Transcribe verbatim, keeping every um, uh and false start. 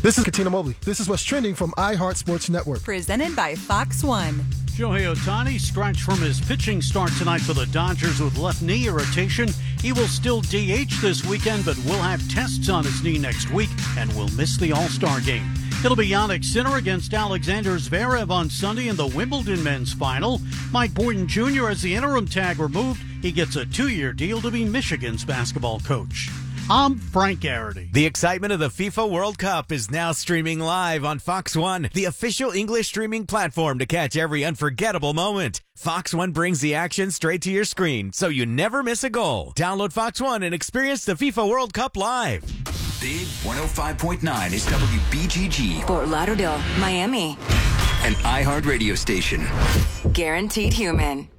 This is Katina Mobley. This is what's trending from iHeart Sports Network. Presented by Fox One. Shohei Ohtani scratched from his pitching start tonight for the Dodgers with left knee irritation. He will still D H this weekend, but will have tests on his knee next week and will miss the All-Star game. It'll be Jannik Sinner against Alexander Zverev on Sunday in the Wimbledon men's final. Mike Boynton Junior has the interim tag removed. He gets a two-year deal to be Michigan's basketball coach. I'm Frank Garrity. The excitement of the FIFA World Cup is now streaming live on Fox One, the official English streaming platform to catch every unforgettable moment. Fox One brings the action straight to your screen, so you never miss a goal. Download Fox One and experience the FIFA World Cup live. Big one oh five point nine is W B G G. Fort Lauderdale, Miami. An iHeart radio station. Guaranteed human.